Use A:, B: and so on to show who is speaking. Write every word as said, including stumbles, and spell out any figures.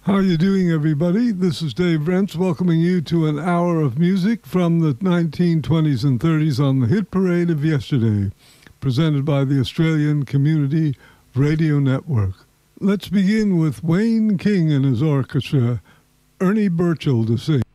A: How are you doing, everybody? This is Dave Rents welcoming you to an hour of music from the nineteen twenties and thirties on the hit parade of yesterday, presented by the Australian Community Radio Network. Let's begin with Wayne King and his orchestra, Ernie Burchill to sing.